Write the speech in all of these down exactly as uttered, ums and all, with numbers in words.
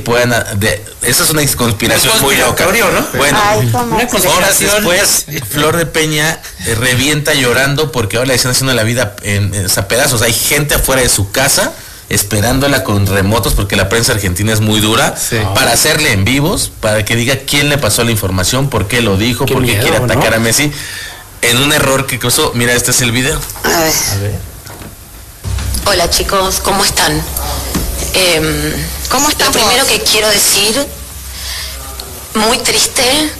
puedan... De, esa es una conspiración muy loca. ¿No? Bueno, Ay, horas después, Flor de Peña eh, revienta llorando porque ahora le están haciendo la vida en, en, en pedazos. Hay gente afuera de su casa esperándola con remotos porque la prensa argentina es muy dura, sí, para hacerle en vivos, para que diga quién le pasó la información, por qué lo dijo, qué por qué miedo, quiere atacar, ¿no?, a Messi, en un error que causó. Mira, este es el video. A ver. A ver. Hola chicos, ¿cómo están? Eh, ¿Cómo están? Lo primero que quiero decir, muy triste,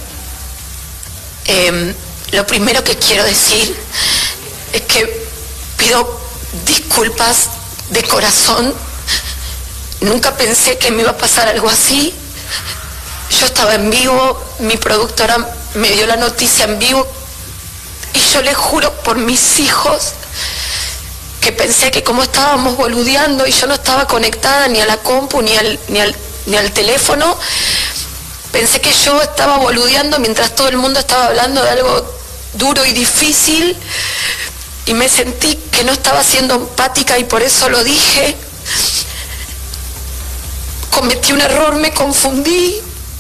eh, lo primero que quiero decir es que pido disculpas de corazón. Nunca pensé que me iba a pasar algo así. Yo estaba en vivo, mi productora me dio la noticia en vivo y yo les juro por mis hijos que pensé que como estábamos boludeando y yo no estaba conectada ni a la compu ni al, ni al, ni al teléfono, pensé que yo estaba boludeando mientras todo el mundo estaba hablando de algo duro y difícil. Y me sentí que no estaba siendo empática y por eso lo dije. Cometí un error, me confundí.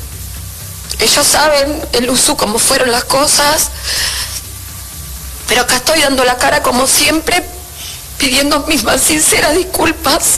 Ellos saben, el U S U, cómo fueron las cosas. Pero acá estoy dando la cara como siempre, pidiendo mis más sinceras disculpas.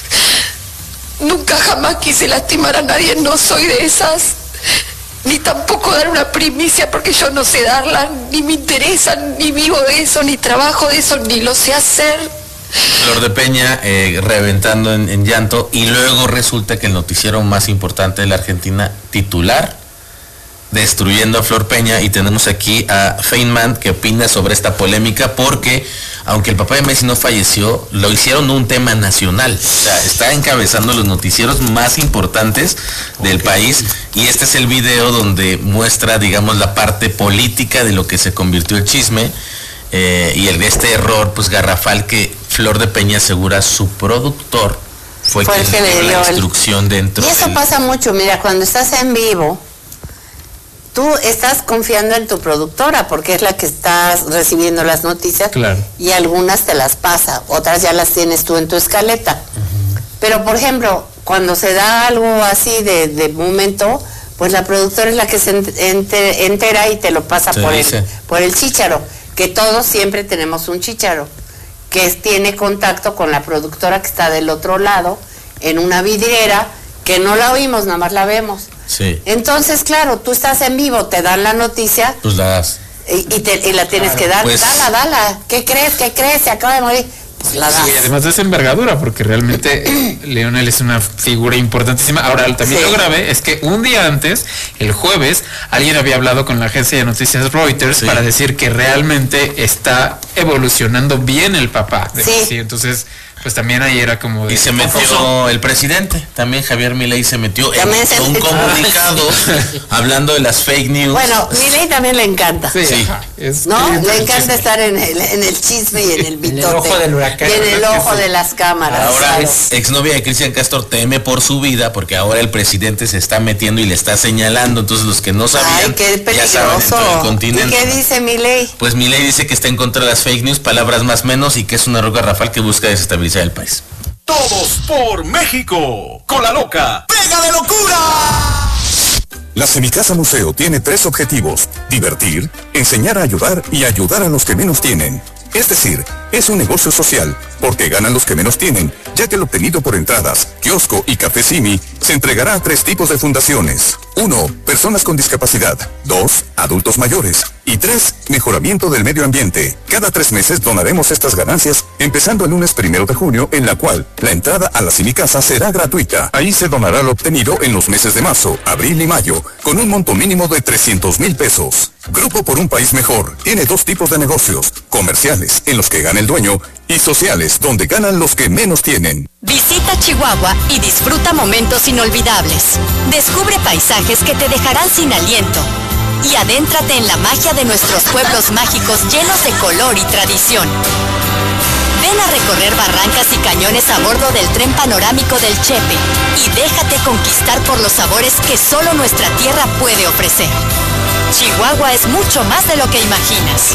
Nunca jamás quise lastimar a nadie, no soy de esas. Ni tampoco dar una primicia porque yo no sé darla, ni me interesa, ni vivo de eso, ni trabajo de eso, ni lo sé hacer. Flor de Peña eh, reventando en, en llanto, y luego resulta que el noticiero más importante de la Argentina, titular, destruyendo a Flor Peña, y tenemos aquí a Feynman que opina sobre esta polémica porque aunque el papá de Messi no falleció, lo hicieron un tema nacional. O sea, está encabezando los noticieros más importantes del okay. país, y este es el video donde muestra, digamos, la parte política de lo que se convirtió el chisme, eh, y el de este error, pues garrafal, que Flor de Peña asegura su productor fue, fue quien le dio la instrucción el... dentro. Y eso del... pasa mucho, mira, cuando estás en vivo, tú estás confiando en tu productora porque es la que estás recibiendo las noticias, claro, y algunas te las pasa, otras ya las tienes tú en tu escaleta. Uh-huh. Pero, por ejemplo, cuando se da algo así de, de momento, pues la productora es la que se enter, entera y te lo pasa por el, por el chícharo, que todos siempre tenemos un chícharo, que es, tiene contacto con la productora que está del otro lado, en una vidriera, que no la oímos, nada más la vemos. Sí. Entonces, claro, tú estás en vivo, te dan la noticia. Pues la das. Y, y, te, y la tienes claro, que dar. Pues, dala, dala. ¿Qué crees? ¿Qué crees? Se acaba de morir. Pues la das. Sí, además de esa envergadura, porque realmente Leonel es una figura importantísima. Ahora, también sí. lo grave es que un día antes, el jueves, alguien había hablado con la agencia de noticias Reuters sí. para decir que realmente está evolucionando bien el papá de sí. Messi. Entonces, pues también ahí era como de... Y se metió confuso. El presidente, también Javier Milei se metió en se un metió. comunicado hablando de las fake news. Bueno, Milei también le encanta. Sí. sí. Es ¿no? Le encanta chisme. estar en el, en el chisme y en el bitote. En el ojo del huracán. Y en el ojo de las cámaras. Ahora, claro. exnovia de Cristian Castro teme por su vida porque ahora el presidente se está metiendo y le está señalando. Entonces los que no sabían, Ay, qué peligroso. Ya saben dentro del continente. ¿Y qué dice Milei? Pues Milei dice que está en contra de las fake news, palabras más menos, y que es una roca Rafal que busca desestabilizar el país. Todos por México, con la loca ¡Pega de locura! La Semicasa Museo tiene tres objetivos: divertir, enseñar a ayudar y ayudar a los que menos tienen. Es decir, es un negocio social, porque ganan los que menos tienen, ya que el obtenido por entradas, kiosco y café Simi se entregará a tres tipos de fundaciones. Uno, personas con discapacidad. Dos, adultos mayores. Y tres, mejoramiento del medio ambiente. Cada tres meses donaremos estas ganancias, empezando el lunes primero de junio, en la cual la entrada a la Semicasa será gratuita. Ahí se donará lo obtenido en los meses de marzo, abril y mayo, con un monto mínimo de trescientos mil pesos. Grupo por un País Mejor tiene dos tipos de negocios: comerciales, en los que gana el dueño, y sociales, donde ganan los que menos tienen. Visita Chihuahua y disfruta momentos inolvidables. Descubre paisajes que te dejarán sin aliento. Y adéntrate en la magia de nuestros pueblos mágicos llenos de color y tradición. Ven a recorrer barrancas y cañones a bordo del tren panorámico del Chepe y déjate conquistar por los sabores que solo nuestra tierra puede ofrecer. Chihuahua es mucho más de lo que imaginas.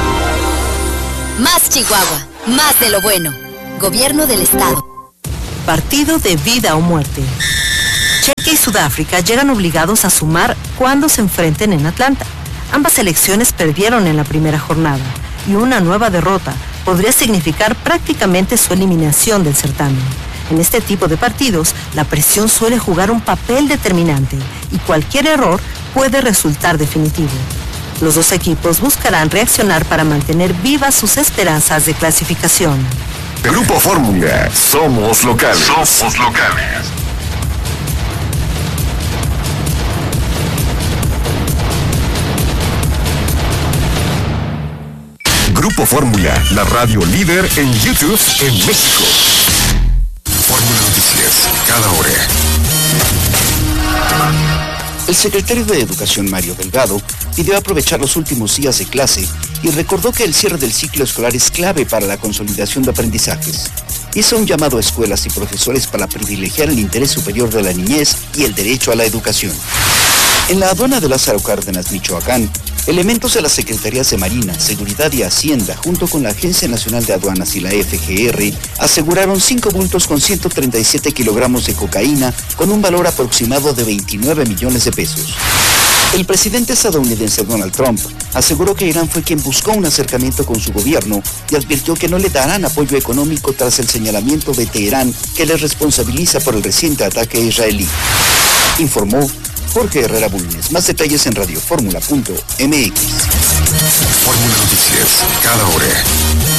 Más Chihuahua, más de lo bueno. Gobierno del Estado. Partido de vida o muerte. Chepe Sudáfrica llegan obligados a sumar cuando se enfrenten en Atlanta. Ambas selecciones perdieron en la primera jornada y una nueva derrota podría significar prácticamente su eliminación del certamen. En este tipo de partidos, la presión suele jugar un papel determinante y cualquier error puede resultar definitivo. Los dos equipos buscarán reaccionar para mantener vivas sus esperanzas de clasificación. Grupo Fórmula, somos locales. Somos locales. Grupo Fórmula, la radio líder en YouTube en México. Fórmula Noticias, cada hora. El secretario de Educación, Mario Delgado, pidió aprovechar los últimos días de clase y recordó que el cierre del ciclo escolar es clave para la consolidación de aprendizajes. Hizo un llamado a escuelas y profesores para privilegiar el interés superior de la niñez y el derecho a la educación. En la aduana de Lázaro Cárdenas, Michoacán, elementos de las Secretarías de Marina, Seguridad y Hacienda, junto con la Agencia Nacional de Aduanas y la F G R, aseguraron cinco bultos con ciento treinta y siete kilogramos de cocaína con un valor aproximado de veintinueve millones de pesos. El presidente estadounidense Donald Trump aseguró que Irán fue quien buscó un acercamiento con su gobierno y advirtió que no le darán apoyo económico tras el señalamiento de Teherán que le responsabiliza por el reciente ataque israelí. Informó Jorge Herrera Bulnes. Más detalles en radioformula punto m x. Fórmula Noticias, cada hora.